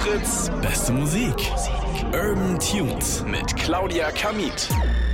Fritz, beste Musik. Urban Tunes mit Claudia Kamit.